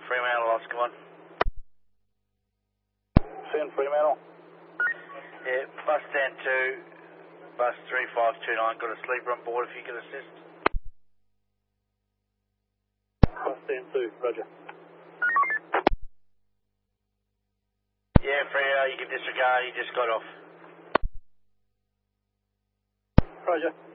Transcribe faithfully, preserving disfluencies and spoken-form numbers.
Fremantle, Oscar one. Finn Fremantle. Yeah, bus stand two, bus three five two nine, got a sleeper on board if you could assist. Bus stand two, roger. Yeah, Freo, you can disregard, he just got off. Roger.